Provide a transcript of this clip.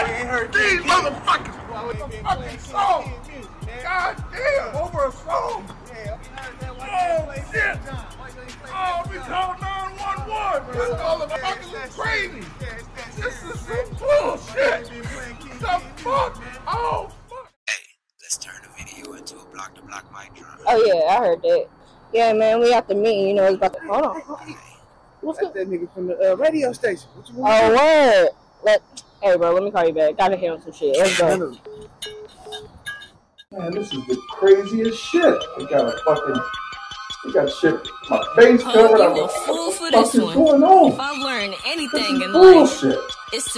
These motherfuckers over a fucking song. God damn, over a song. Oh shit. Oh, we call 911. This motherfucker is crazy. This is some bullshit. The fuck? Oh fuck. Hey, let's turn the video into a block to block mic drop. Oh yeah, I heard that. Yeah, man, we have to meet. You know, it's about to. Hold on. What's That's that nigga from the radio station. What you want? Oh, word. Hey, bro, let me call you back. Gotta hear some shit. Let's go. Man, this is the craziest shit. They got shit. My face covered. You a fool for this one. Going on? If I've learned This anything is in life, bullshit. it's